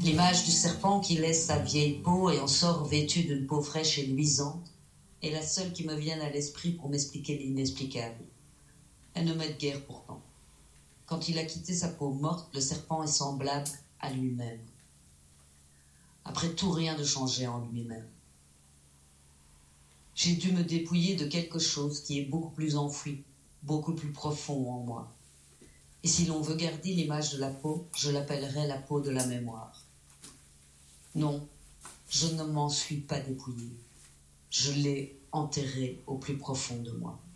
L'image du serpent qui laisse sa vieille peau et en sort vêtu d'une peau fraîche et luisante est la seule qui me vienne à l'esprit pour m'expliquer l'inexplicable. Elle ne m'aide guère pourtant. Quand il a quitté sa peau morte, le serpent est semblable à lui-même. Après tout, rien de changé en lui-même. J'ai dû me dépouiller de quelque chose qui est beaucoup plus enfoui, beaucoup plus profond en moi. Et si l'on veut garder l'image de la peau, je l'appellerai la peau de la mémoire. Non, je ne m'en suis pas dépouillée. Je l'ai enterrée au plus profond de moi.